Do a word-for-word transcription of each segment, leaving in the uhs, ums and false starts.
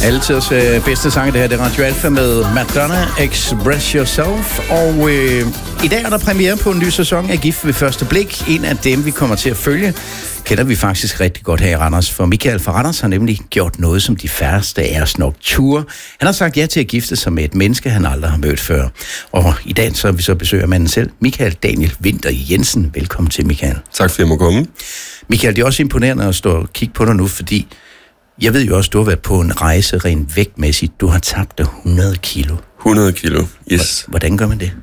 Altid øh, bedste sang, det her, det er Radio Alfa med Madonna, Express Yourself. Og øh, i dag er der premiere på en ny sæson af Gift ved første blik. En af dem, vi kommer til at følge, kender vi faktisk rigtig godt her i Randers. For Michael fra Randers har nemlig gjort noget, som de færreste af os nok turde. Han har sagt ja til at gifte sig med et menneske, han aldrig har mødt før. Og i dag så vi så besøger manden selv, Michael Daniel Winther Jensen. Velkommen til, Michael. Tak fordi jeg må komme. Michael, det er også imponerende at stå og kigge på dig nu, fordi jeg ved jo også, du har været på en rejse rent vægtmæssigt. Du har tabt dig hundrede kilo. hundrede kilo, yes. Hvordan gør man det?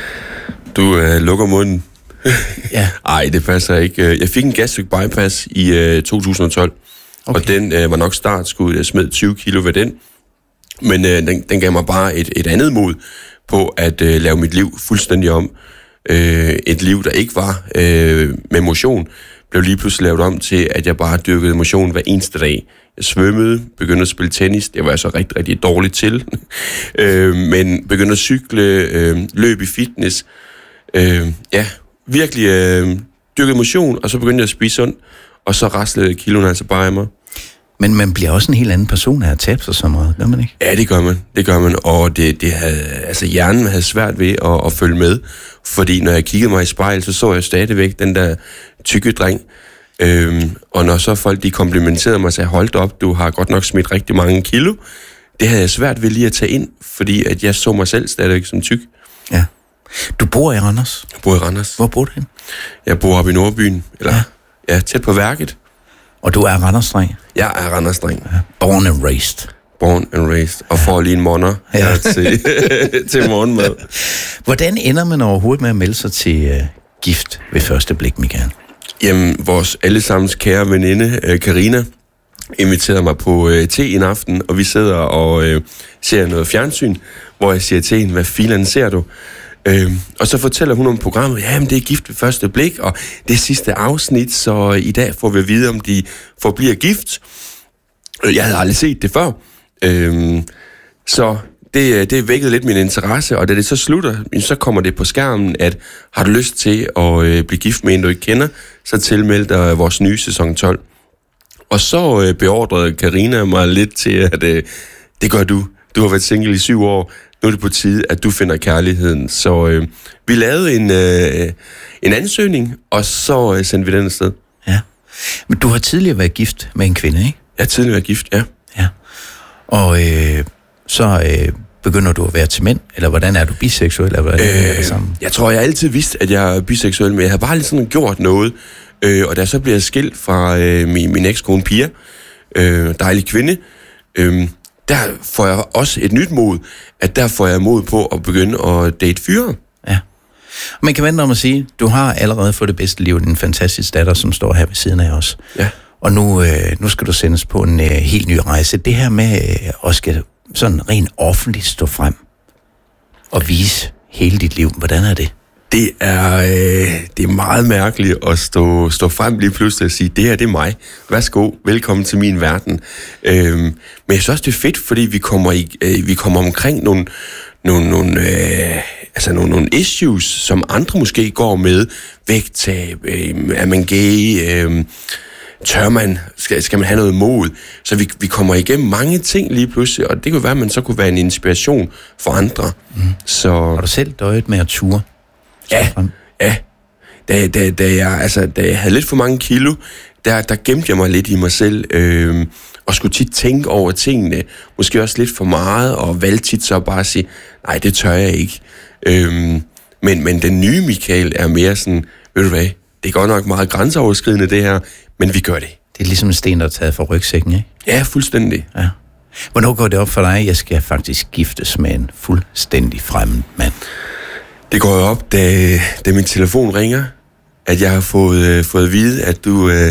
Du øh, lukker munden. Ja. Ej, det passer ikke. Jeg fik en gastric bypass i øh, to tusind og tolv, okay. Og den øh, var nok startskud. Jeg smed tyve kilo ved den. Men øh, den, den gav mig bare et, et andet mod på at øh, lave mit liv fuldstændig om. Øh, et liv, der ikke var øh, med motion, blev lige pludselig lavet om til, at jeg bare dyrkede motion hver eneste dag. Jeg svømmede, begyndte at spille tennis, det var jeg så rigtig, rigtig dårligt til. øh, men begyndte at cykle, øh, løb i fitness. Øh, ja, virkelig øh, dyrkede motion, og så begyndte jeg at spise sundt, og så raslede kiloene altså bare af mig. Men man bliver også en helt anden person af at tabe sig så meget, gør man ikke? Ja, det gør man, det gør man, og det, det havde, altså hjernen havde svært ved at, at følge med, fordi når jeg kiggede mig i spejl, så så jeg stadigvæk den der tykke dreng, øhm, og når så folk de komplimenterede mig og sagde, hold op, du har godt nok smidt rigtig mange kilo, det havde jeg svært ved lige at tage ind, fordi at jeg så mig selv stadigvæk som tyk. Ja. Du bor i Randers? Jeg bor i Randers. Hvor bor du hen? Jeg bor oppe i Nordbyen, eller ja, ja tæt på værket. Og du er Randers-dreng? Jeg er Randers-dreng. Ja. Born and raised. Born and raised. Og får lige en monner ja. til, til morgenmad. Hvordan ender man overhovedet med at melde sig til uh, gift ved første blik, Michael? Jamen, vores allesammens kære veninde, Karina, inviterede mig på uh, te en aften, og vi sidder og uh, ser noget fjernsyn, hvor jeg siger til hende, hvad filen ser du? Uh, og så fortæller hun om programmet, jamen det er gift ved første blik, og det er sidste afsnit, så i dag får vi at vide, om de forbliver gift. Jeg havde aldrig set det før, uh, så det, det vækkede lidt min interesse, og da det så slutter, så kommer det på skærmen, at har du lyst til at uh, blive gift med en, du ikke kender, så tilmeld dig vores nye sæson tolv. Og så uh, beordrede Karina mig lidt til, at uh, det gør du. Du har været single i syv år. Nu er det på tide, at du finder kærligheden. Så øh, vi lavede en, øh, en ansøgning, og så øh, sendte vi den afsted. Ja. Men du har tidligere været gift med en kvinde, ikke? Jeg har tidligere været gift, ja. Ja. Og øh, så øh, begynder du at være til mænd, eller hvordan er du biseksuel? Eller hvordan øh, er det sammen? Jeg tror, jeg altid vidste, at jeg er biseksuel, men jeg havde bare lige sådan gjort noget. Øh, og da jeg så blev skilt fra øh, min, min ekskone Pia, øh, dejlig kvinde, øh, der får jeg også et nyt mod, at der får jeg mod på at begynde at date fyre. Ja. Man kan vente om at sige, du har allerede fået det bedste liv, din fantastiske datter, som står her ved siden af os. Ja. Og nu, øh, nu skal du sendes på en øh, helt ny rejse. Det her med øh, at skal sådan rent offentligt stå frem og vise hele dit liv, hvordan er det? Det er, øh, det er meget mærkeligt at stå, stå frem lige pludselig og sige, det her, det er mig. Værsgo, velkommen til min verden. Øhm, men jeg synes også, det er fedt, fordi vi kommer, i, øh, vi kommer omkring nogle, nogle, nogle, øh, altså nogle, nogle issues, som andre måske går med. Vægttab, øh, er man gay, øh, tør man, skal, skal man have noget mod? Så vi, vi kommer igennem mange ting lige pludselig, og det kunne være, at man så kunne være en inspiration for andre. Mm. Så har du selv døjet med at ture? Ja, ja. Da, da, da, jeg, altså, da jeg havde lidt for mange kilo, der, der gemte jeg mig lidt i mig selv, øh, og skulle tit tænke over tingene, måske også lidt for meget, og valgte tit så bare at sige, nej, det tør jeg ikke. Øh, men, men den nye Michael er mere sådan, ved du hvad, det er godt nok meget grænseoverskridende det her, men vi gør det. Det er ligesom en sten, der er taget fra rygsækken, ikke? Ja, fuldstændig. Ja. Hvornår går det op for dig, at jeg skal faktisk giftes med en fuldstændig fremmed mand? Det går jo op, da, da min telefon ringer, at jeg har fået, øh, fået at vide, at du, øh,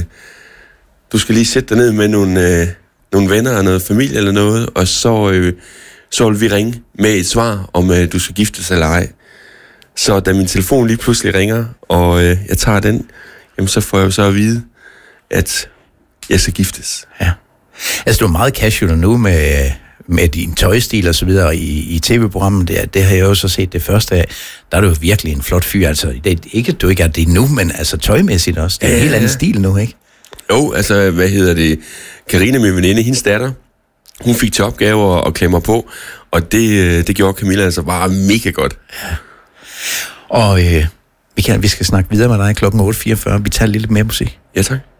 du skal lige sætte dig ned med nogle, øh, nogle venner og noget familie eller noget, og så, øh, så vil vi ringe med et svar, om øh, du skal giftes eller ej. Så da min telefon lige pludselig ringer, og øh, jeg tager den, jamen så får jeg jo så at vide, at jeg skal giftes. Ja. Altså, du er meget casual nu med, med din tøjstil og så videre i, i tv-programmet. Det, det har jeg jo så set det første af. Der er du jo virkelig en flot fyr. Altså, det er ikke, du ikke er det nu, men altså tøjmæssigt også. Det er ja, en helt anden stil nu, ikke? Jo, altså, hvad hedder det? Karina, min veninde, hendes datter, hun fik til opgave at, at klemme mig på, og det, det gjorde Camilla altså bare mega godt. Ja. Og øh, vi, kan, vi skal snakke videre med dig klokken otte fireogfyrre. Vi tager lidt mere musik. Ja, tak.